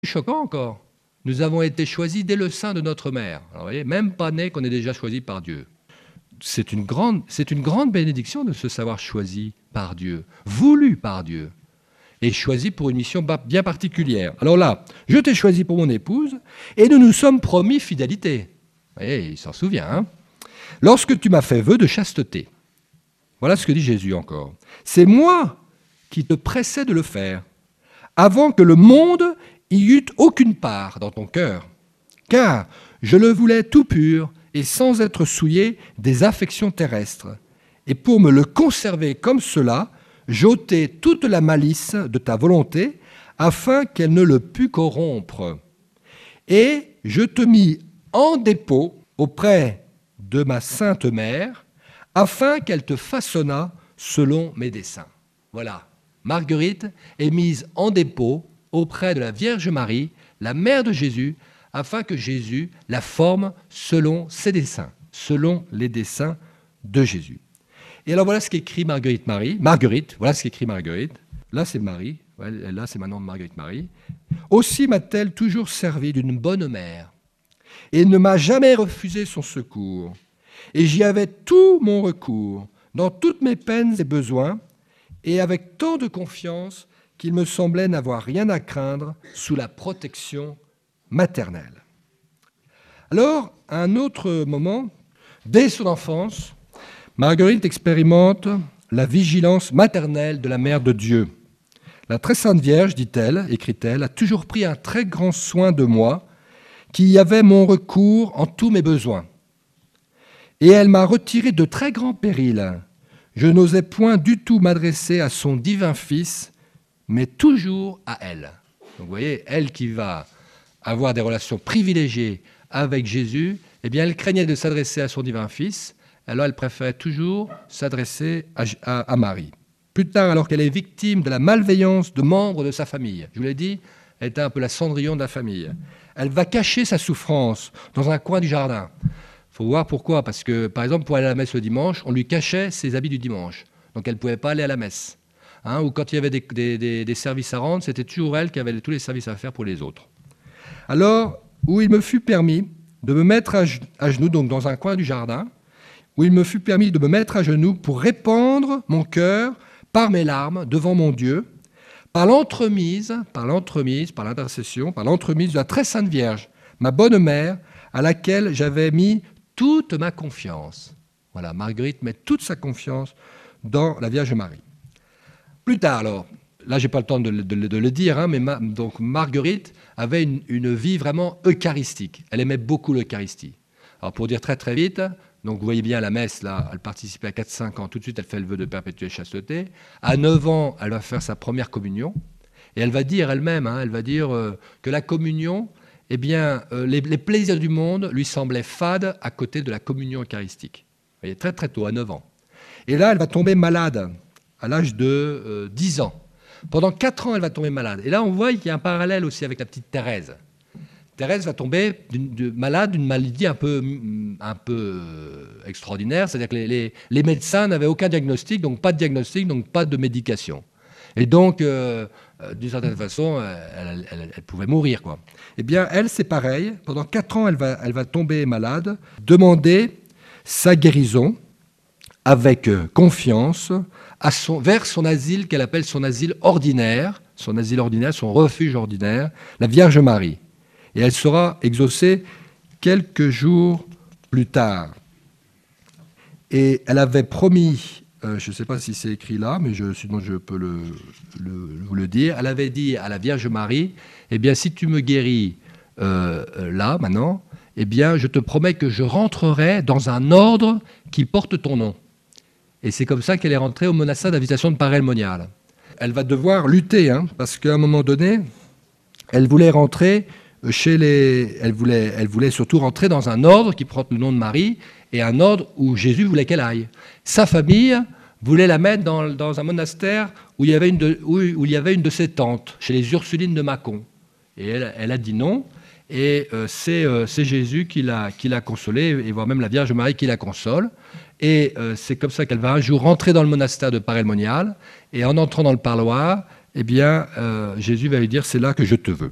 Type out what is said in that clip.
Choquant encore. Nous avons été choisis dès le sein de notre mère. Alors, vous voyez, même pas né qu'on est déjà choisi par Dieu. C'est une grande bénédiction de se savoir choisi par Dieu, voulu par Dieu, et choisi pour une mission bien particulière. Alors là, je t'ai choisi pour mon épouse, et nous nous sommes promis fidélité. Vous voyez, il s'en souvient, hein. Lorsque tu m'as fait vœu de chasteté. Voilà ce que dit Jésus encore. C'est moi qui te pressais de le faire, avant que le monde y eût aucune part dans ton cœur, car je le voulais tout pur et sans être souillé des affections terrestres. Et pour me le conserver comme cela, j'ôtais toute la malice de ta volonté, afin qu'elle ne le pût corrompre. Et je te mis en dépôt auprès de ma sainte mère, afin qu'elle te façonnât selon mes desseins. Voilà, Marguerite est mise en dépôt auprès de la Vierge Marie, la mère de Jésus, afin que Jésus la forme selon ses desseins, selon les desseins de Jésus. Et alors voilà ce qu'écrit Marguerite, voilà ce qu'écrit Marguerite. Là c'est Marie, là c'est maintenant Marguerite Marie. Aussi m'a-t-elle toujours servi d'une bonne mère, et ne m'a jamais refusé son secours. Et j'y avais tout mon recours, dans toutes mes peines et besoins, et avec tant de confiance qu'il me semblait n'avoir rien à craindre sous la protection maternelle. Alors, à un autre moment, dès son enfance, Marguerite expérimente la vigilance maternelle de la Mère de Dieu. La très sainte Vierge, dit-elle, écrit-elle, a toujours pris un très grand soin de moi, qui y avait mon recours en tous mes besoins. Et elle m'a retiré de très grands périls. Je n'osais point du tout m'adresser à son divin Fils, mais toujours à elle. Donc vous voyez, elle qui va avoir des relations privilégiées avec Jésus, eh bien elle craignait de s'adresser à son divin Fils, alors elle préférait toujours s'adresser à Marie. Plus tard, alors qu'elle est victime de la malveillance de membres de sa famille, je vous l'ai dit, elle était un peu la Cendrillon de la famille, elle va cacher sa souffrance dans un coin du jardin. Il faut voir pourquoi, parce que par exemple pour aller à la messe le dimanche, on lui cachait ses habits du dimanche, donc elle ne pouvait pas aller à la messe. Ou quand il y avait des services à rendre, c'était toujours elle qui avait tous les services à faire pour les autres. Alors, où il me fut permis de me mettre à genoux, donc dans un coin du jardin, où il me fut permis de me mettre à genoux pour répandre mon cœur par mes larmes devant mon Dieu, par l'entremise, par l'intercession, par l'entremise de la très sainte Vierge, ma bonne mère, à laquelle j'avais mis toute ma confiance. Voilà, Marguerite met toute sa confiance dans la Vierge Marie. Plus tard, alors, là, je n'ai pas le temps de le dire, mais donc Marguerite avait une vie vraiment eucharistique. Elle aimait beaucoup l'Eucharistie. Alors, pour dire très très vite, donc vous voyez bien la messe, là, elle participait à 4-5 ans. Tout de suite, elle fait le vœu de perpétuelle chasteté. À 9 ans, elle va faire sa première communion. Et elle va dire elle-même, que la communion, eh bien, les plaisirs du monde lui semblaient fades à côté de la communion eucharistique. Vous voyez, très très tôt, à 9 ans. Et là, elle va tomber malade à l'âge de 10 ans. Pendant 4 ans, elle va tomber malade. Et là, on voit qu'il y a un parallèle aussi avec la petite Thérèse. Thérèse va tomber malade d'une maladie un peu extraordinaire, c'est-à-dire que les médecins n'avaient aucun diagnostic, donc pas de médication. Et donc, d'une certaine façon, elle pouvait mourir, quoi. Eh bien, elle, c'est pareil. Pendant 4 ans, elle va tomber malade, demander sa guérison avec confiance vers son asile qu'elle appelle son asile ordinaire, son refuge ordinaire, la Vierge Marie. Et elle sera exaucée quelques jours plus tard. Et elle avait promis, je ne sais pas si c'est écrit là, mais sinon je peux vous le dire, elle avait dit à la Vierge Marie, eh bien si tu me guéris là, maintenant, eh bien je te promets que je rentrerai dans un ordre qui porte ton nom. Et c'est comme ça qu'elle est rentrée au monastère de la Visitation de Paray-le-Monial. Elle va devoir lutter, parce qu'à un moment donné, elle voulait rentrer elle voulait surtout rentrer dans un ordre qui porte le nom de Marie, et un ordre où Jésus voulait qu'elle aille. Sa famille voulait la mettre dans un monastère où il y avait une de ses tantes, chez les Ursulines de Mâcon. Et elle a dit non, et c'est Jésus qui l'a consolée, et voire même la Vierge Marie qui la console. Et c'est comme ça qu'elle va un jour rentrer dans le monastère de Paray-le-Monial, et en entrant dans le parloir, eh bien, Jésus va lui dire « c'est là que je te veux ».